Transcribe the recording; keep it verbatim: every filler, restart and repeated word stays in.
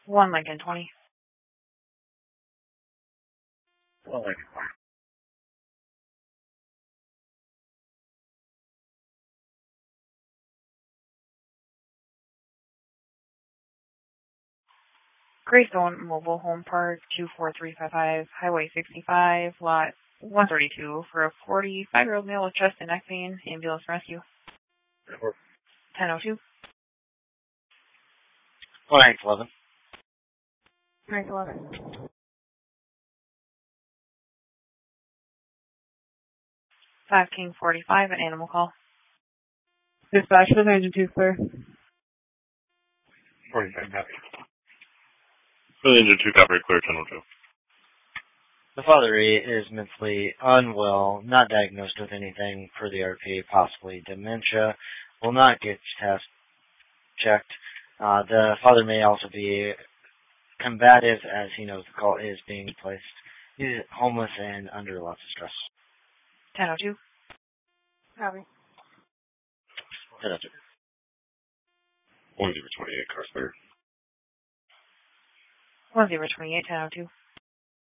one Lincoln twenty. one Lincoln twenty. Greystone Mobile Home Park, two four three five five, Highway sixty-five, Lot one thirty-two, for a forty-five-year-old male with chest and neck pain, ambulance rescue. ten oh two. one eight eleven. nine eleven. five King forty-five, an animal call. Dispatch with engine two, clear. forty-five, copy. With engine two, copy, clear, ten oh two. The father is mentally unwell, not diagnosed with anything per the R P, possibly dementia, will not get test checked. Uh, the father may also be combative as he knows the call is being placed. He's homeless and under lots of stress. ten oh two. Copy. ten oh two. one zero two eight, car clear. one zero two eight, ten oh two.